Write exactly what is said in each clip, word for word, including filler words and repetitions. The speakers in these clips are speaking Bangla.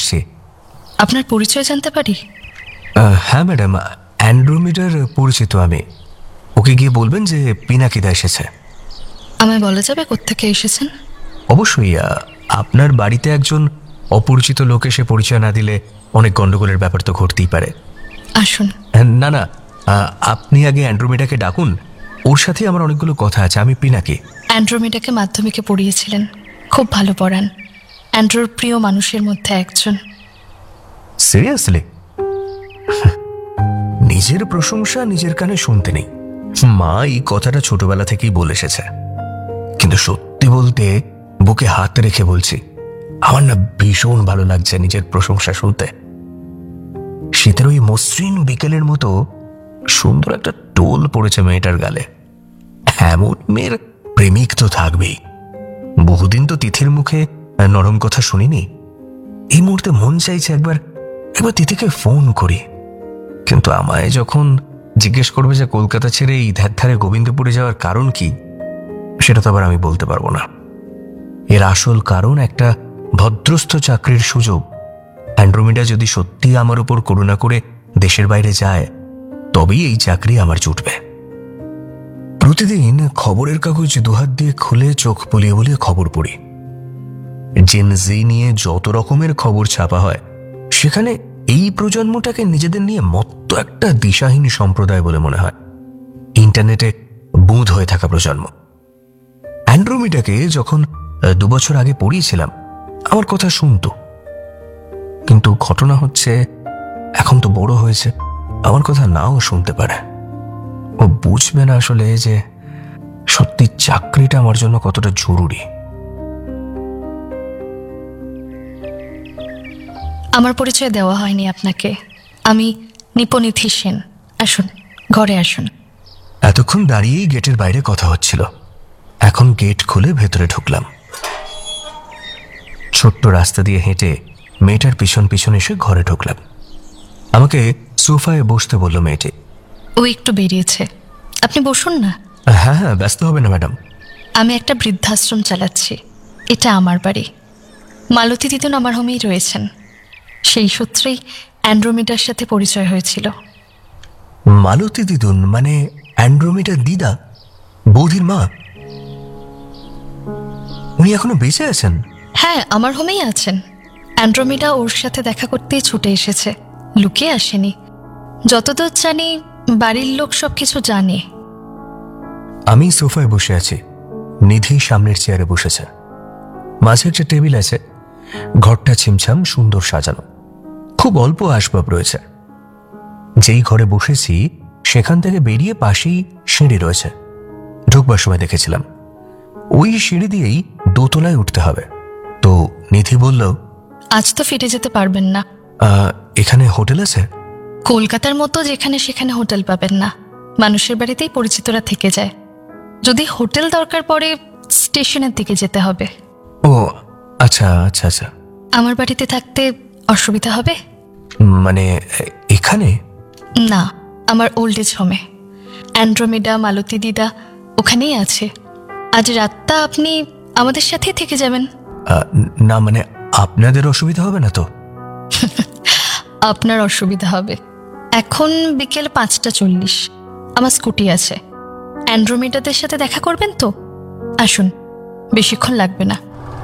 এসছি। আপনার পরিচয় জানতে পারি? হ্যাঁ ম্যাডাম, অ্যান্ড্রোমিডার পরিচিত আমি। ওকে গিয়ে বলবেন যে পিনাকিদা এসেছে। আমায় বলা যাবে কোত্থেকে এসেছেন? অবশ্যই। আপনার বাড়িতে একজন অপরিচিত লোক এসে পরিচয় না দিলে অনেক গন্ডগোলের ব্যাপার তো ঘটতেই পারে। আসুন। না না, আপনি আগে অ্যান্ড্রোমিডাকে ডাকুন, ওর সাথে আমার অনেকগুলো কথা আছে। আমি পিনাকি। অ্যান্ড্রোমিডাকে মাধ্যমিকে পড়িয়েছিলেন, খুব ভালো পড়ান, অ্যান্ড্রোর প্রিয় মানুষের মধ্যে একজন। সিরিয়াসলি? নিজের প্রশংসা নিজের কানে শুনতে নেই। মা এই কথাটা ছোটবেলা থেকেই বলে এসেছে, কিন্তু সত্যি বলতে বুকে হাত রেখে বলছি, আমার না ভীষণ ভালো লাগছে নিজের প্রশংসা শুনতে। শীতের ওই মসৃণ বিকেলের মতো সুন্দর একটা টোল পড়েছে মেয়েটার গালে। এমন মেয়ের প্রেমিক তো থাকবেই। বহুদিন তো তিথির মুখে নরম কথা শুনিনি। এই মুহূর্তে মন চাইছে একবার একবার তিথিকে ফোন করি, কিন্তু আমায় যখন জিজ্ঞেস করবে যে কলকাতা ছেড়ে এই ধার ধারে গোবিন্দপুরে যাওয়ার কারণ কি, সেটা তো আবার আমি বলতে পারবো না। এর আসল কারণ একটা ভদ্রস্থ চাকরির সুযোগ। অ্যান্ড্রোমিডা যদি সত্যি আমার উপর করুণা করে দেশের বাইরে যায়, তবেই এই চাকরি আমার জুটবে। প্রতিদিন খবরের কাগজ দুহাত দিয়ে খুলে চোখ বলিয়ে বলিয়ে খবর পড়ি। জেন জি নিয়ে যত রকমের খবর ছাপা হয়, সেখানে এই প্রজন্মটাকে নিজেদের নিয়ে মত্ত একটা দিশাহীন সম্প্রদায় বলে মনে হয়। ইন্টারনেটে বুঁদ হয়ে থাকা প্রজন্ম। অ্যান্ড্রোমিডাকে যখন দুবছর আগে পড়িয়েছিলাম, আমার কথা শুনত, কিন্তু ঘটনা হচ্ছে এখন তো বড় হয়েছে, আমার কথা নাও শুনতে পারে। ও বুঝবে না আসলে যে সত্যি চাকরিটা আমার জন্য কতটা জরুরি। আমার পরিচয় দেওয়া হয়নি আপনাকে। আমি নিপনিথি সেন। আসুন, ঘরে আসুন। এতক্ষণ দাঁড়িয়েই গেটের বাইরে কথা হচ্ছিল, এখন গেট খুলে ভেতরে ঢুকলাম। ছোট্ট রাস্তা দিয়ে হেঁটে মেয়েটার পিছন পিছন এসে ঘরে ঢুকলাম। আমাকে সোফায় বসতে বলল মেয়েটি। ও একটু বেরিয়েছে, আপনি বসুন না। হ্যাঁ হ্যাঁ, ব্যস্ত হবে না ম্যাডাম। আমি একটা বৃদ্ধাশ্রম চালাচ্ছি, এটা আমার বাড়ি। মালতী দিদুন আমার হোমেই রয়েছেন, সেই সূত্রেই অ্যান্ড্রোমিডার সাথে পরিচয় হয়েছিল। মালতী দিদুন মানে অ্যান্ড্রোমিডার দিদা, বৌদির মা? উনি এখনো বেঁচে আছেন? হ্যাঁ, আমার হোমেই আছেন। অ্যান্ড্রোমিডা ওর সাথে দেখা করতেই ছুটে এসেছে, লুকিয়ে আসেনি। যতদূর জানি বাড়ির লোক সব কিছু জানে। আমি সোফায় বসে আছি, নিধি সামনের চেয়ারে বসেছে। মাঝে একটা টেবিল আছে, ঘরটা ছিমছাম সুন্দর সাজানো, খুব অল্প আসবাব রয়েছে। যেই ঘরে বসেছি সেখান থেকে বেরিয়ে পাশেই সিঁড়ি রয়েছে। ঢুকবার সময় দেখেছিলাম ওই সিঁড়ি দিয়েই দোতলায় উঠতে হবে। তো নিধি বলল, আজ তো ফিরে যেতে পারবেন না। এখানে হোটেল আছে? কলকাতার মতো যেখানে সেখানে হোটেল পাবেন না, মানুষের বাড়িতেই পরিচিতরা থেকে যায়। যদি হোটেল দরকার পড়ে স্টেশনের দিকে যেতে হবে। ও আচ্ছা আচ্ছা আচ্ছা। আমার বাড়িতে থাকতে অসুবিধা হবে? মানে এখানে না, আমার ওল্ড এজ হোমে। অ্যান্ড্রোমিডা, মালতী দিদা ওখানেই আছে। আজ রাতটা আপনি আমাদের সাথে থেকে যাবেন। না মানে আপনাদের অসুবিধা হবে না তো? আপনার অসুবিধা হবে। এখন বিকেল পাঁচটা চল্লিশ, আমার স্কুটি আছে। অ্যান্ড্রোমিডাদের সাথে দেখা করবেন তো? আসুন, বেশিক্ষণ লাগবে না।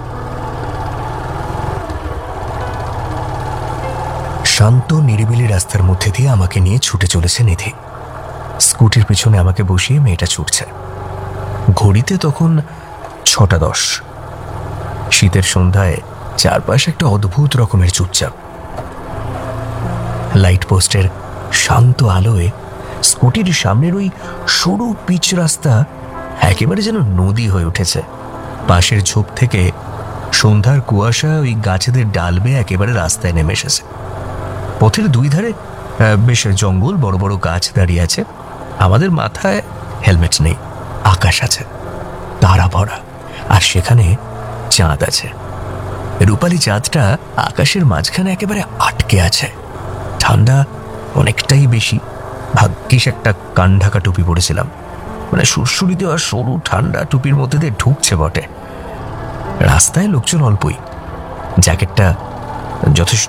শান্ত নিরিবিলি রাস্তার মধ্যে দিয়ে আমাকে নিয়ে ছুটে চলেছে নিধি। স্কুটির পিছনে আমাকে বসিয়ে মেয়েটা ছুটছে। ঘড়িতে তখন ছটা দশ। শীতের সন্ধ্যায় চারপাশে একটা অদ্ভুত রকমের চুপচাপ। লাইট পোস্টের শান্ত আলোয় স্কুটির সামনের ওই সরু পিচ রাস্তা একেবারে যেন নদী হয়ে উঠেছে। পাশের ঝোপ থেকে সন্ধ্যার কুয়াশা ওই গাছেদের ডাল বেয়ে একেবারে রাস্তায় নেমে এসেছে। পথের দুই ধারে বেশ জঙ্গল, বড় বড় গাছ দাঁড়িয়ে আছে। আমাদের মাথায় হেলমেট নেই। আকাশ আছে তারা ভরা, আর সেখানে চাঁদ আছে। রূপালী চাঁদটা আকাশের মাঝখানে একেবারে আটকে আছে। ঠান্ডা অনেকটাই বেশি। ভাগ্যিস একটা কান ঢাকা টুপি পরেছিলাম, মানে সুরসুরি দেওয়া সরু ঠান্ডা টুপির মধ্যে দিয়ে ঢুকছে বটে। রাস্তায় লোকজন অল্পই, জ্যাকেটটা যথেষ্ট